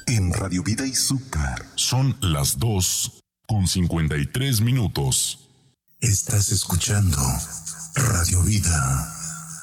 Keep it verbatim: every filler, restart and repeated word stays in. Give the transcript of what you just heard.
en Radio Vida y Azúcar. Son las dos con cincuenta y tres minutos. Estás escuchando Radio Vida.